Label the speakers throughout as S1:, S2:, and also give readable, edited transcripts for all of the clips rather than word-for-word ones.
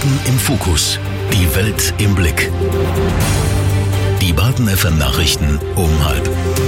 S1: Baden im Fokus. Die Welt im Blick. Die Baden FM Nachrichten um 12:30.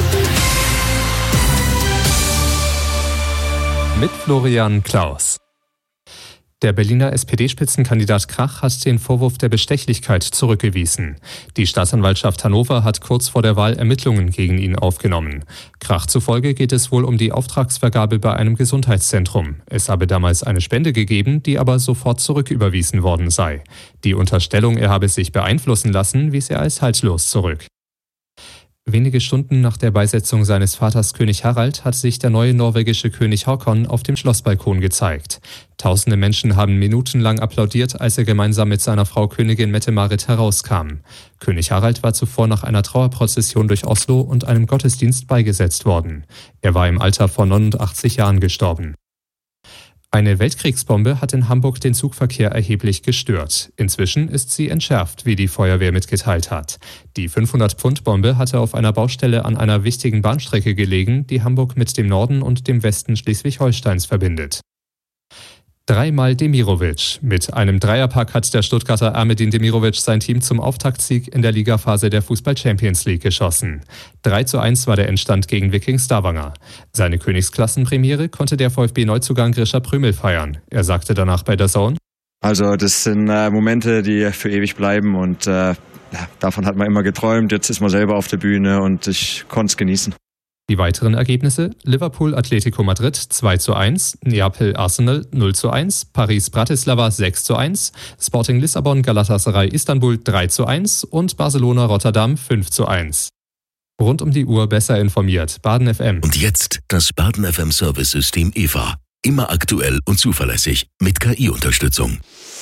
S2: Mit Florian Klaus. Der Berliner SPD-Spitzenkandidat Krach hat den Vorwurf der Bestechlichkeit zurückgewiesen. Die Staatsanwaltschaft Hannover hat kurz vor der Wahl Ermittlungen gegen ihn aufgenommen. Krach zufolge geht es wohl um die Auftragsvergabe bei einem Gesundheitszentrum. Es habe damals eine Spende gegeben, die aber sofort zurücküberwiesen worden sei. Die Unterstellung, er habe sich beeinflussen lassen, wies er als haltlos zurück. Wenige Stunden nach der Beisetzung seines Vaters König Harald hat sich der neue norwegische König Håkon auf dem Schlossbalkon gezeigt. Tausende Menschen haben minutenlang applaudiert, als er gemeinsam mit seiner Frau Königin Mette-Marit herauskam. König Harald war zuvor nach einer Trauerprozession durch Oslo und einem Gottesdienst beigesetzt worden. Er war im Alter von 89 Jahren gestorben. Eine Weltkriegsbombe hat in Hamburg den Zugverkehr erheblich gestört. Inzwischen ist sie entschärft, wie die Feuerwehr mitgeteilt hat. Die 500-Pfund-Bombe hatte auf einer Baustelle an einer wichtigen Bahnstrecke gelegen, die Hamburg mit dem Norden und dem Westen Schleswig-Holsteins verbindet. Dreimal Demirovic. Mit einem Dreierpack hat der Stuttgarter Ahmedin Demirovic sein Team zum Auftaktsieg in der Ligaphase der Fußball-Champions League geschossen. 3:1 war der Endstand gegen Viking Stavanger. Seine Königsklassenpremiere konnte der VfB-Neuzugang Grisha Prümel feiern. Er sagte danach bei DAZN:
S3: Also das sind Momente, die für ewig bleiben und davon hat man immer geträumt. Jetzt ist man selber auf der Bühne und ich konnte es genießen.
S2: Die weiteren Ergebnisse: Liverpool Atletico Madrid 2:1, Neapel Arsenal 0:1, Paris Bratislava 6:1, Sporting Lissabon Galatasaray Istanbul 3:1 und Barcelona Rotterdam 5:1. Rund um die Uhr besser informiert. Baden FM.
S1: Und jetzt das Baden FM Service-System EVA. Immer aktuell und zuverlässig mit KI-Unterstützung.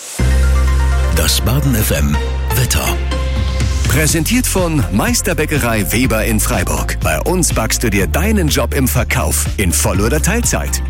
S1: Das Baden FM Wetter.
S4: Präsentiert von Meisterbäckerei Weber in Freiburg. Bei uns backst du dir deinen Job im Verkauf in Voll- oder Teilzeit.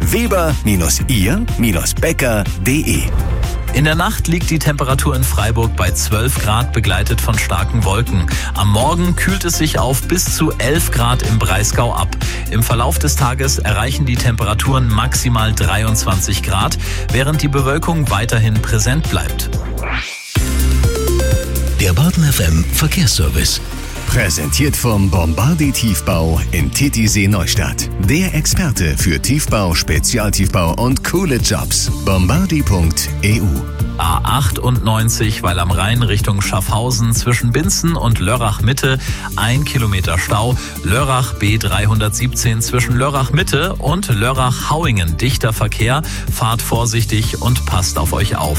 S4: Weber-ihr-bäcker.de.
S5: In der Nacht liegt die Temperatur in Freiburg bei 12 Grad, begleitet von starken Wolken. Am Morgen kühlt es sich auf bis zu 11 Grad im Breisgau ab. Im Verlauf des Tages erreichen die Temperaturen maximal 23 Grad, während die Bewölkung weiterhin präsent bleibt.
S1: Der Baden FM Verkehrsservice.
S4: Präsentiert vom Bombardi Tiefbau in Titisee Neustadt. Der Experte für Tiefbau, Spezialtiefbau und coole Jobs. Bombardi.eu.
S5: A98, weil am Rhein Richtung Schaffhausen zwischen Binzen und Lörrach Mitte 1 Kilometer Stau. Lörrach B317 zwischen Lörrach Mitte und Lörrach Hauingen dichter Verkehr. Fahrt vorsichtig und passt auf euch auf.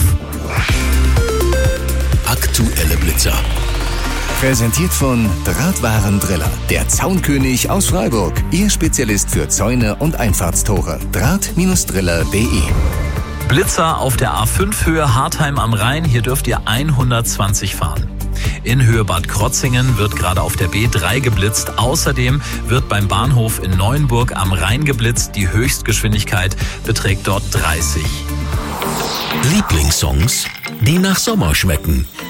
S1: Aktuelle Blitzer.
S4: Präsentiert von Drahtwarendriller. Der Zaunkönig aus Freiburg. Ihr Spezialist für Zäune und Einfahrtstore. Draht-driller.de.
S5: Blitzer auf der A5 Höhe Hartheim am Rhein. Hier dürft ihr 120 fahren. In Höhe Bad Krotzingen wird gerade auf der B3 geblitzt. Außerdem wird beim Bahnhof in Neuenburg am Rhein geblitzt. Die Höchstgeschwindigkeit beträgt dort 30.
S1: Lieblingssongs, die nach Sommer schmecken.